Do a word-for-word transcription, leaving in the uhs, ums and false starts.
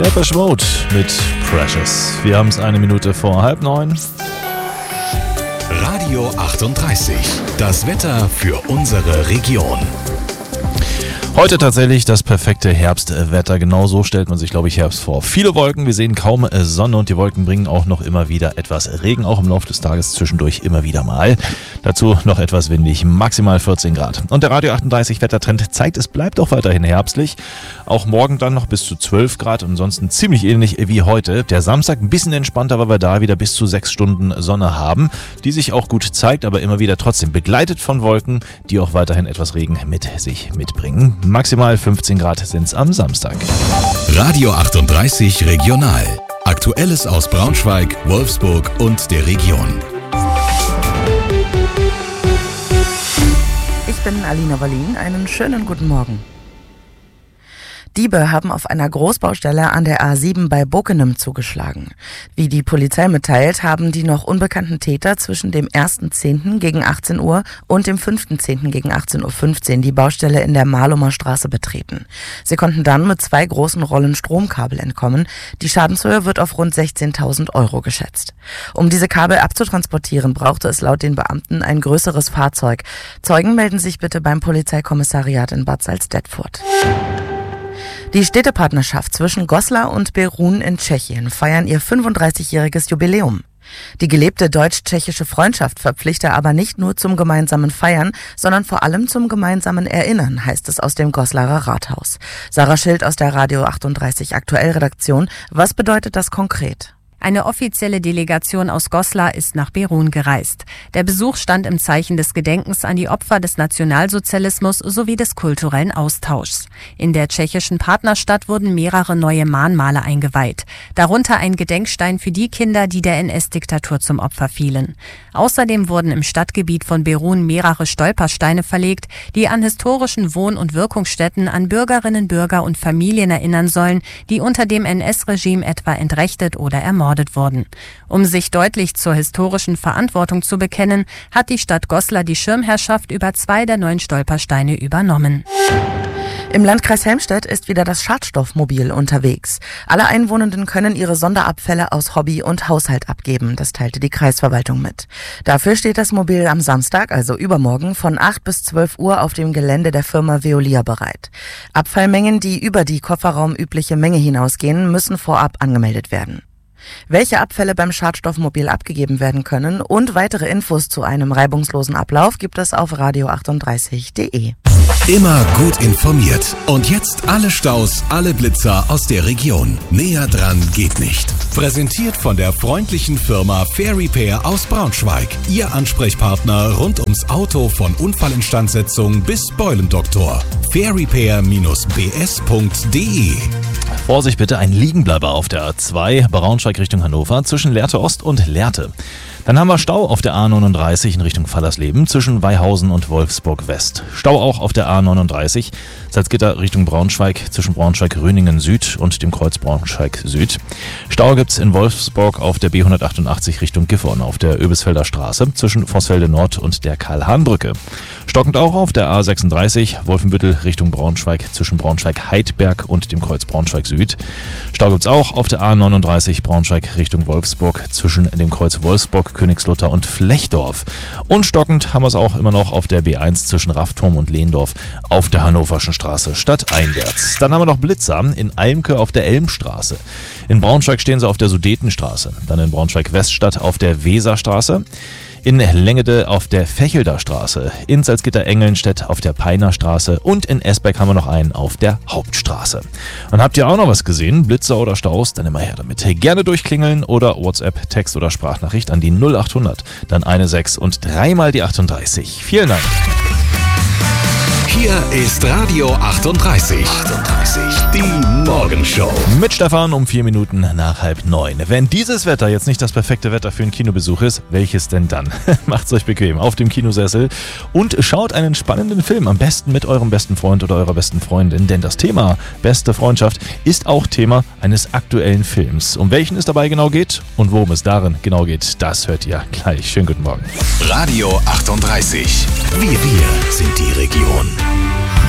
Depeche Mode mit Precious. Wir haben es eine Minute vor halb neun. Radio achtunddreißig. Das Wetter für unsere Region. Heute tatsächlich das perfekte Herbstwetter. Genau so stellt man sich, glaube ich, Herbst vor. Viele Wolken, wir sehen kaum Sonne und die Wolken bringen auch noch immer wieder etwas Regen, auch im Laufe des Tages zwischendurch immer wieder mal. Dazu noch etwas windig, maximal vierzehn Grad. Und der Radio achtunddreißig Wettertrend zeigt, es bleibt auch weiterhin herbstlich. Auch morgen dann noch bis zu zwölf Grad und ansonsten ziemlich ähnlich wie heute. Der Samstag ein bisschen entspannter, weil wir da wieder bis zu sechs Stunden Sonne haben, die sich auch gut zeigt, aber immer wieder trotzdem begleitet von Wolken, die auch weiterhin etwas Regen mit sich mitbringen. Maximal fünfzehn Grad sind es am Samstag. Radio achtunddreißig Regional. Aktuelles aus Braunschweig, Wolfsburg und der Region. Ich bin Alina Wallin. Einen schönen guten Morgen. Diebe haben auf einer Großbaustelle an der A sieben bei Bockenem zugeschlagen. Wie die Polizei mitteilt, haben die noch unbekannten Täter zwischen dem ersten zehnten gegen achtzehn Uhr und dem fünften zehnten gegen achtzehn Uhr fünfzehn die Baustelle in der Mahlumer Straße betreten. Sie konnten dann mit zwei großen Rollen Stromkabel entkommen. Die Schadenshöhe wird auf rund sechzehntausend Euro geschätzt. Um diese Kabel abzutransportieren, brauchte es laut den Beamten ein größeres Fahrzeug. Zeugen melden sich bitte beim Polizeikommissariat in Bad Salzdetfurt. Die Städtepartnerschaft zwischen Goslar und Berun in Tschechien feiern ihr fünfunddreißigjähriges Jubiläum. Die gelebte deutsch-tschechische Freundschaft verpflichte aber nicht nur zum gemeinsamen Feiern, sondern vor allem zum gemeinsamen Erinnern, heißt es aus dem Goslarer Rathaus. Sarah Schild aus der Radio achtunddreißig Aktuell-Redaktion. Was bedeutet das konkret? Eine offizielle Delegation aus Goslar ist nach Berun gereist. Der Besuch stand im Zeichen des Gedenkens an die Opfer des Nationalsozialismus sowie des kulturellen Austauschs. In der tschechischen Partnerstadt wurden mehrere neue Mahnmale eingeweiht. Darunter ein Gedenkstein für die Kinder, die der N S-Diktatur zum Opfer fielen. Außerdem wurden im Stadtgebiet von Berun mehrere Stolpersteine verlegt, die an historischen Wohn- und Wirkungsstätten an Bürgerinnen, Bürger und Familien erinnern sollen, die unter dem N S-Regime etwa entrechtet oder ermordet wurden. Um sich deutlich zur historischen Verantwortung zu bekennen, hat die Stadt Goslar die Schirmherrschaft über zwei der neuen Stolpersteine übernommen. Im Landkreis Helmstedt ist wieder das Schadstoffmobil unterwegs. Alle Einwohnenden können ihre Sonderabfälle aus Hobby und Haushalt abgeben, das teilte die Kreisverwaltung mit. Dafür steht das Mobil am Samstag, also übermorgen, von acht bis zwölf Uhr auf dem Gelände der Firma Veolia bereit. Abfallmengen, die über die kofferraumübliche Menge hinausgehen, müssen vorab angemeldet werden. Welche Abfälle beim Schadstoffmobil abgegeben werden können und weitere Infos zu einem reibungslosen Ablauf gibt es auf radio achtunddreißig punkt de. Immer gut informiert. Und jetzt alle Staus, alle Blitzer aus der Region. Näher dran geht nicht. Präsentiert von der freundlichen Firma Fair Repair aus Braunschweig. Ihr Ansprechpartner rund ums Auto von Unfallinstandsetzung bis Beulendoktor. fair repair b s punkt de. Vorsicht bitte, ein Liegenbleiber auf der A zwei, Braunschweig Richtung Hannover, zwischen Lehrte Ost und Lehrte. Dann haben wir Stau auf der A neununddreißig in Richtung Fallersleben zwischen Weihausen und Wolfsburg West. Stau auch auf der A neununddreißig, Salzgitter Richtung Braunschweig zwischen Braunschweig-Röningen Süd und dem Kreuz Braunschweig Süd. Stau gibt's in Wolfsburg auf der B hundertachtundachtzig Richtung Gifhorn auf der Öbisfelder Straße zwischen Vossfelde Nord und der Karl-Hahn-Brücke. Stockend auch auf der A sechsunddreißig, Wolfenbüttel Richtung Braunschweig zwischen Braunschweig-Heidberg und dem Kreuz Braunschweig Süd. Stau gibt's auch auf der A neununddreißig, Braunschweig Richtung Wolfsburg zwischen dem Kreuz Wolfsburg, Königslutter und Flechdorf. Und stockend haben wir es auch immer noch auf der B eins zwischen Raffturm und Lehndorf auf der Hannoverschen Straße stadteinwärts. Dann haben wir noch Blitzer in Eimke auf der Elmstraße. In Braunschweig stehen sie auf der Sudetenstraße. Dann in Braunschweig-Weststadt auf der Weserstraße. In Lengede auf der Fechelder Straße, in Salzgitter-Engelnstedt auf der Peiner Straße und in Esbeck haben wir noch einen auf der Hauptstraße. Und habt ihr auch noch was gesehen, Blitzer oder Staus, dann immer her damit. Gerne durchklingeln oder WhatsApp, Text oder Sprachnachricht an die null achthundert, dann eine sechs und dreimal die achtunddreißig. Vielen Dank. Hier ist Radio achtunddreißig. achtunddreißig, die Morgenshow. Mit Stefan um vier Minuten nach halb neun. Wenn dieses Wetter jetzt nicht das perfekte Wetter für einen Kinobesuch ist, welches denn dann? Macht's euch bequem auf dem Kinosessel und schaut einen spannenden Film. Am besten mit eurem besten Freund oder eurer besten Freundin. Denn das Thema beste Freundschaft ist auch Thema eines aktuellen Films. Um welchen es dabei genau geht und worum es darin genau geht, das hört ihr gleich. Schönen guten Morgen. Radio achtunddreißig. Wir, wir sind die Region.